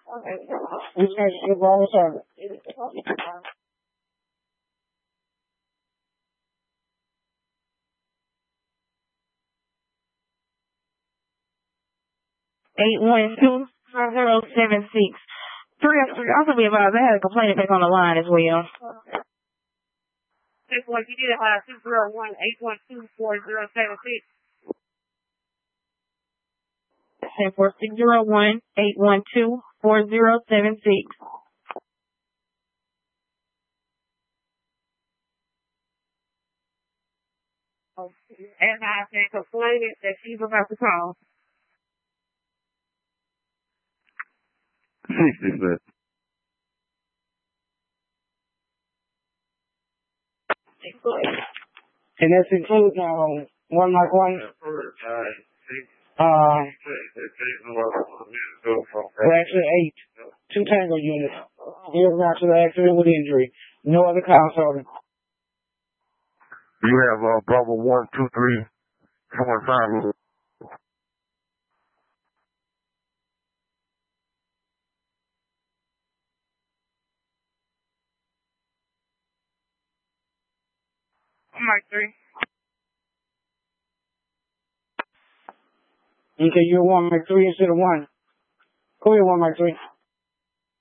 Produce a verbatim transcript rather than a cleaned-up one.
We said you wrong service. Eight one two four zero seven six. Three. Also be advised, I had a complaint back on the line as well. Six one, you need to have two zero one eight one two four zero seven six. Ten four six zero one eight one two four zero seven six. And I said complaining that she's about to call. sixty-six. And that's includes um, one like one. Uh, well, actually eight. Two tango units. Here's after the accident with injury. No other cause order. You have uh, Bravo one, two, three, four, five. Mark three. Okay, you're one Mark three instead of one. Go ahead, one Mark three.